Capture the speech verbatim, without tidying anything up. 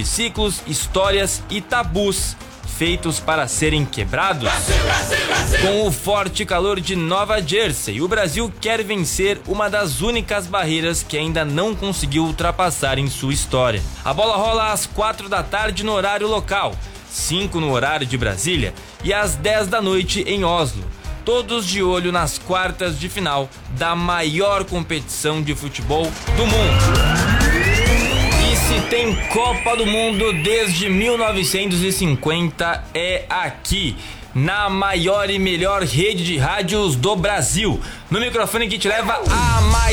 de ciclos, histórias e tabus feitos para serem quebrados. Com o forte calor de Nova Jersey, o Brasil quer vencer uma das únicas barreiras que ainda não conseguiu ultrapassar em sua história. A bola rola às quatro da tarde no horário local, cinco no horário de Brasília e às dez da noite em Oslo. Todos de olho nas quartas de final da maior competição de futebol do mundo. Se tem Copa do Mundo desde mil novecentos e cinquenta, é aqui, na maior e melhor rede de rádios do Brasil. No microfone que te leva a maior